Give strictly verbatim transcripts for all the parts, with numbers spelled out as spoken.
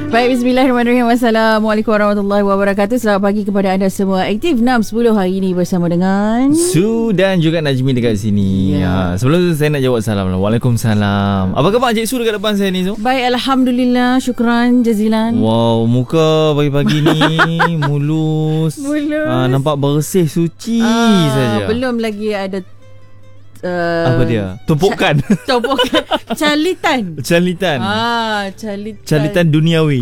Baik, bismillahirrahmanirrahim. Assalamualaikum warahmatullahi wabarakatuh. Selamat pagi kepada anda semua. Aktif enam sepuluh hari ini bersama dengan Su dan juga Najmi dekat sini. Ya. Ha, sebelum tu saya nak jawab salam. Waalaikumsalam. Apa khabar Encik Su dekat depan saya ni, Su? baik, alhamdulillah, syukran jazilan. Wow, muka pagi-pagi ni mulus. Mulus. Ha, nampak bersih, suci Ah, saja. Belum lagi ada uh, Apa dia? Tumpukan. Tumpukan calitan. Calitan. Ah, calitan. Calitan duniawi.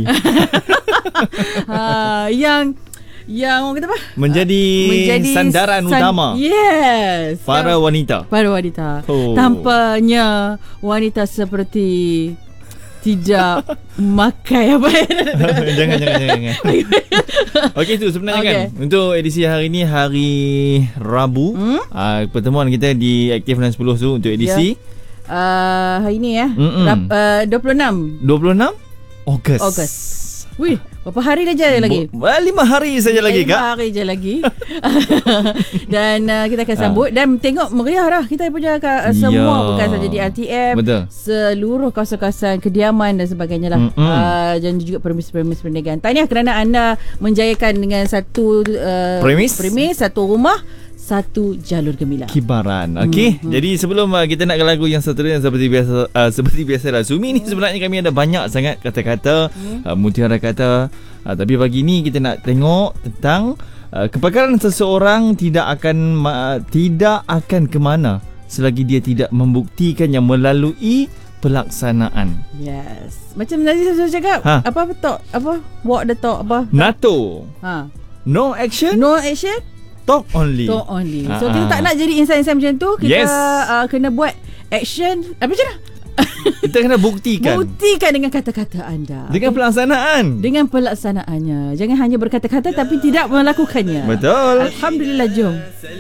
Ah, yang yang orang kata apa? Menjadi, Menjadi sandaran san- utama Yes. para Yang- wanita. Para wanita. Oh. Tampaknya wanita seperti tidak makai apa. jangan, jangan, jangan, jangan. Okey, tu sebenarnya Okey. kan untuk edisi hari ni, hari Rabu, Hmm? uh, pertemuan kita di Aktif enam sepuluh tu untuk edisi Uh, hari ni ya. Mm-mm. Rap, uh, dua puluh enam dua puluh enam Ogos. Ogos. Wih, berapa hari dah je lagi? Bo- lima hari saja lagi, Lima Kak. hari je lagi. Dan uh, kita akan sambut dan tengok meriah dah kita punya uh, semua, Ya. bukan saja di R T M, Betul. seluruh kawasan-kawasan kediaman dan sebagainya lah. Mm-mm. Uh, dan juga premis-premis perniagaan. Tahniah kerana anda menjayakan dengan satu uh, Premis. premis, satu rumah, satu jalur gemilang. Kibaran. Okey. Hmm. Jadi sebelum uh, kita nak ke lagu yang seterusnya, seperti biasa uh, seperti biasa lah, Sumi ni sebenarnya kami ada banyak sangat kata-kata, uh, mutiara kata. Uh, tapi pagi ni kita nak tengok tentang uh, kepakaran seseorang tidak akan uh, tidak akan ke mana selagi dia tidak membuktikannya melalui pelaksanaan. Yes. Macam tadi saya cakap, Ha. apa apa talk, apa walk the talk, apa? NATO. Ha. No action, No action, talk only. talk only. So Ah, kita ah. tak nak jadi insan-insan macam tu. Kita Yes. uh, kena buat action. Apa macam mana? Kita kena buktikan Buktikan dengan kata-kata anda. dengan pelaksanaan. Dengan pelaksanaannya. Jangan hanya berkata-kata tapi tidak melakukannya. Betul. Alhamdulillah, jom.